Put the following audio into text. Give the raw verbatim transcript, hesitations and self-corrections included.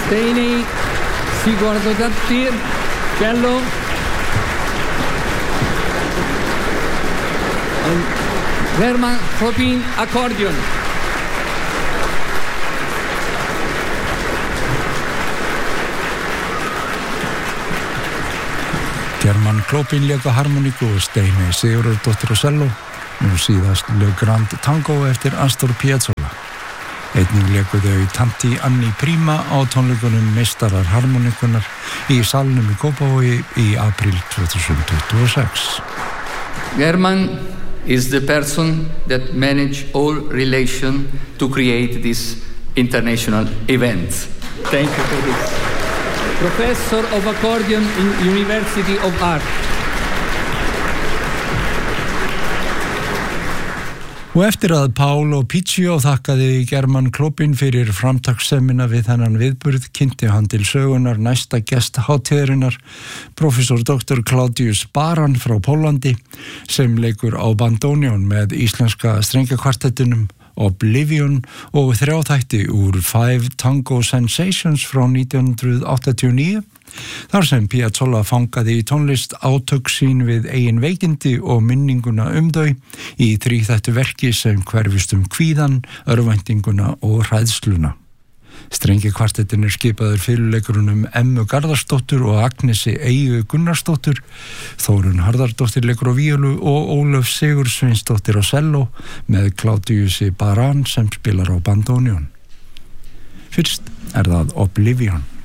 Steiney Sigurdardóttir, cello, and German Kropin, accordion. German Kropin lék á harmoníku og Steiney Sigurdardóttir á cello, nú síðast Le Grand Tango eftir Astor Piazzolla. Einnig léku þau Tanti Anni Prima á tónleikunum Meistarar harmoníkunar í salnum í Kópavogi í apríl tvö þúsund tuttugu og sex. German is the person that managed all relation to create this international event. Thank you for this. Professor of accordion in University of Art. Og eftir að Paolo Piccio þakkaði German Kropin fyrir framtakssemina við þennan viðburð, kynnti hann til sögunar næsta gest hátíðarinnar, professor doktor Claudius Baran frá Pólandi, sem leikur á bandónión með íslenska strengjakvartettinum Oblivion og þrjá þætti úr Five Tango Sensations frá nítján hundruð áttatíu og níu, þar sem Piazzolla fangaði í tónlist átök sín við eigin veikindi og minninguna um þau í þríþættu verki sem hverfist um kvíðan, örvæntinguna og hræðsluna. Strengjakvartettin er skipaður fyrirleikurunum Emmu Garðarsdóttur og Agnesi Eyju Gunnarsdóttur, Þórunn Harðardóttir leikur á víólu og Ólöf Sigursveinsdóttir á selló með Claudiusi Baran sem spilar á bandónión. Fyrst er það Oblivion.